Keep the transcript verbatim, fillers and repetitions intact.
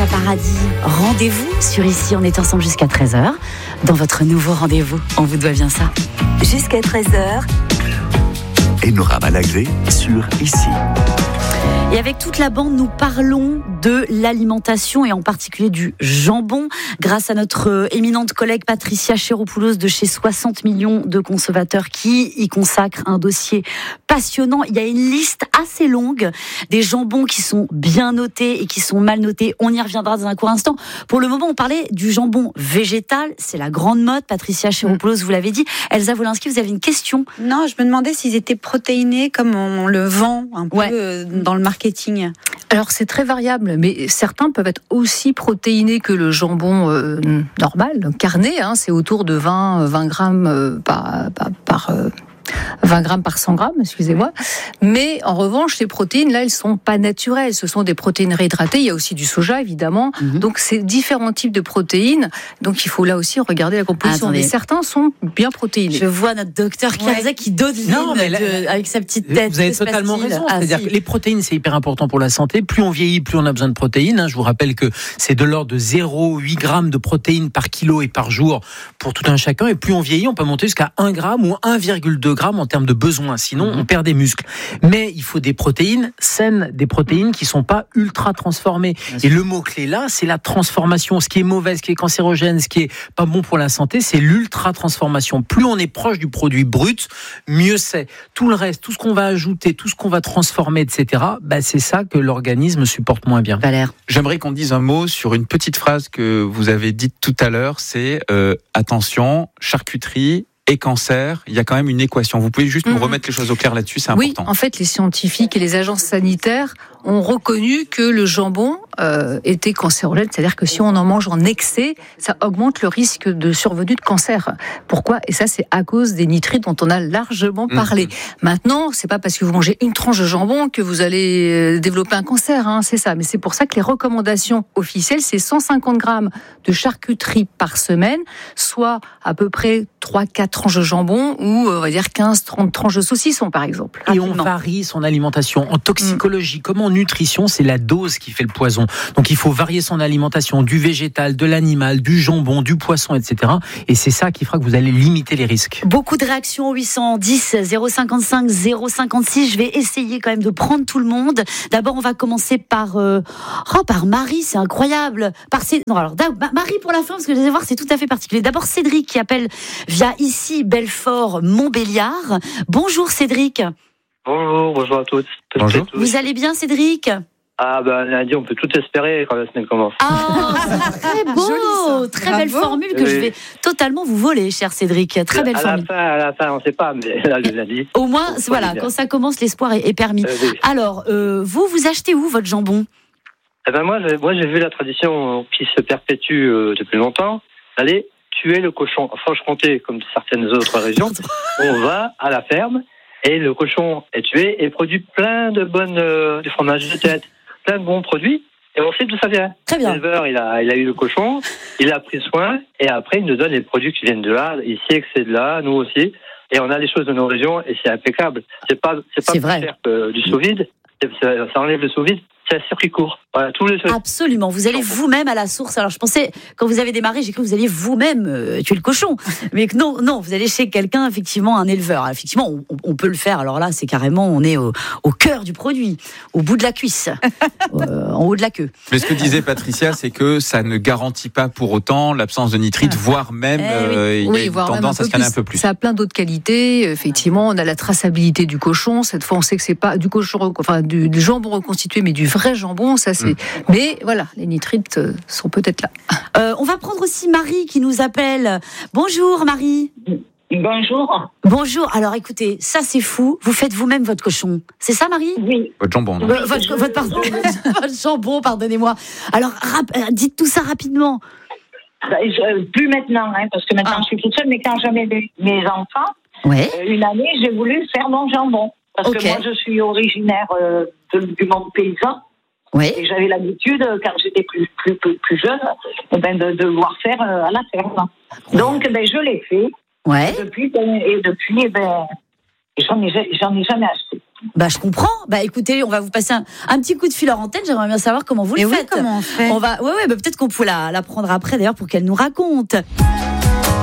Natacha Paradis. Rendez-vous sur Ici, on est ensemble jusqu'à treize heures. Dans votre nouveau rendez-vous, on vous doit bien ça. Jusqu'à treize heures. Enora Malagré sur Ici. Et avec toute la bande, nous parlons de l'alimentation et en particulier du jambon grâce à notre éminente collègue Patricia Chéropoulos de chez soixante millions de consommateurs qui y consacre un dossier passionnant. Il y a une liste assez longue des jambons qui sont bien notés et qui sont mal notés. On y reviendra dans un court instant. Pour le moment, on parlait du jambon végétal. C'est la grande mode. Patricia Chéropoulos, vous l'avez dit. Elsa Wolinski, vous avez une question? Non, je me demandais s'ils étaient protéinés comme on le vend un peu ouais. dans le marketing. Alors c'est très variable, mais certains peuvent être aussi protéinés que le jambon euh, normal, carné, hein, c'est autour de vingt, vingt grammes euh, par, par, par euh, vingt grammes par cent grammes, excusez-moi. Mais en revanche, ces protéines, là, elles sont pas naturelles. Ce sont des protéines réhydratées. Il y a aussi du soja, évidemment. Mm-hmm. Donc, c'est différents types de protéines. Donc, il faut là aussi regarder la composition. Mais certains sont bien protéinés. Je vois notre docteur Kiarza ouais. qui dodeline avec sa petite tête. Vous avez totalement raison. Ah, C'est-à-dire si. que les protéines, c'est hyper important pour la santé. Plus on vieillit, plus on a besoin de protéines. Hein. Je vous rappelle que c'est de l'ordre de zéro virgule huit grammes de protéines par kilo et par jour pour tout un chacun. Et plus on vieillit, on peut monter jusqu'à un gramme ou un virgule deux grammes en termes de besoins. Sinon, on perd des muscles. Mais il faut des protéines saines, des protéines qui ne sont pas ultra transformées. Et le mot-clé là, c'est la transformation. Ce qui est mauvais, ce qui est cancérogène, ce qui est pas bon pour la santé, c'est l'ultra-transformation. Plus on est proche du produit brut, mieux c'est. Tout le reste, tout ce qu'on va ajouter, tout ce qu'on va transformer, et cetera, bah c'est ça que l'organisme supporte moins bien. Valère. J'aimerais qu'on dise un mot sur une petite phrase que vous avez dite tout à l'heure, c'est euh, attention, charcuterie et cancer, il y a quand même une équation. Vous pouvez juste mmh. nous remettre les choses au clair là-dessus, c'est important. Oui, en fait, les scientifiques et les agences sanitaires ont reconnu que le jambon euh, était cancérogène, c'est-à-dire que si on en mange en excès, ça augmente le risque de survenue de cancer. Pourquoi ? Et ça, c'est à cause des nitrites dont on a largement parlé. Mmh. Maintenant, c'est pas parce que vous mangez une tranche de jambon que vous allez développer un cancer, hein, c'est ça. Mais c'est pour ça que les recommandations officielles, c'est cent cinquante grammes de charcuterie par semaine, soit à peu près trois quatre tranches de jambon ou on va dire quinze trente tranches de saucisson par exemple. Et on varie son alimentation. En toxicologie, mmh. comme en nutrition, c'est la dose qui fait le poison. Donc il faut varier son alimentation du végétal, de l'animal, du jambon, du poisson, et cetera. Et c'est ça qui fera que vous allez limiter les risques. Beaucoup de réactions au huit cent dix zéro cinquante-cinq zéro cinquante-six. Je vais essayer quand même de prendre tout le monde. D'abord, on va commencer par euh... oh, par Marie, c'est incroyable. Par C... non, alors Marie pour la fin parce que je vais voir, c'est tout à fait particulier. D'abord Cédric qui appelle via ici Belfort Montbéliard. Bonjour Cédric. Bonjour, bonjour à toutes. Bonjour. Vous allez bien Cédric ? Ah ben lundi, on peut tout espérer quand la semaine commence. Ah, c'est très beau, très Bravo. Belle formule que oui. je vais totalement vous voler, cher Cédric. Très belle à formule. La fin, à la fin, on ne sait pas, mais là le lundi. Au moins, voilà, quand ça commence, l'espoir est, est permis. Euh, oui. Alors, euh, vous, vous achetez où votre jambon ? Eh ben moi, j'ai, moi, j'ai vu la tradition qui se perpétue euh, depuis longtemps. Allez, tuer le cochon. En Franche-Comté, comme certaines autres régions, on va à la ferme et le cochon est tué et produit plein de bonnes euh, du fromage de tête, plein de bons produits et on sait d'où ça vient. Très bien. L'éleveur, il a, il a eu le cochon, il a pris soin et après il nous donne les produits qui viennent de là. Il sait que c'est de là, nous aussi, et on a les choses de nos régions et c'est impeccable. C'est pas, c'est pas c'est plus vrai. cher que du sous-vide. Ça, ça enlève le sous-vide. C'est un circuit court. Voilà, tous les... Absolument. Vous allez vous-même à la source. Alors, je pensais, quand vous avez démarré, j'ai cru que vous alliez vous-même euh, tuer le cochon. Mais que non, non, vous allez chez quelqu'un, effectivement, un éleveur. Alors, effectivement, on, on peut le faire. Alors là, c'est carrément, on est au, au cœur du produit, au bout de la cuisse, euh, en haut de la queue. Mais ce que disait Patricia, c'est que ça ne garantit pas pour autant l'absence de nitrite, ah. voire même, eh oui. euh, il oui, y a une tendance à se calmer un peu plus. Ça a plein d'autres qualités. Effectivement, on a la traçabilité du cochon. Cette fois, on sait que c'est pas du cochon, enfin, du, du jambon reconstitué, mais du vrai jambon. Ça, c'est... Mmh. Mais voilà, les nitrites sont peut-être là. Euh, on va prendre aussi Marie qui nous appelle. Bonjour Marie. Bonjour. Bonjour. Alors écoutez, ça c'est fou. Vous faites vous-même votre cochon. C'est ça Marie ? Oui. Votre jambon, non ? euh, votre, votre, pardon, votre jambon, pardonnez-moi. Alors rap, dites tout ça rapidement. Bah, je, plus maintenant, hein, parce que maintenant ah. je suis toute seule, mais quand j'avais mes enfants, ouais. euh, une année j'ai voulu faire mon jambon. Parce okay. que moi je suis originaire euh, de, du monde paysan. Oui. Et j'avais l'habitude, quand j'étais plus, plus, plus, plus jeune, ben de, de devoir faire à la ferme. Donc, ben, je l'ai fait. Ouais. Et depuis, ben, et depuis ben, j'en ai, j'en ai jamais acheté. Bah, je comprends. Bah, écoutez, on va vous passer un, un petit coup de fil en antenne. J'aimerais bien savoir comment vous Et le oui, faites. comment on fait ? On va, ouais, ouais, bah, peut-être qu'on peut la, la prendre après, d'ailleurs, pour qu'elle nous raconte.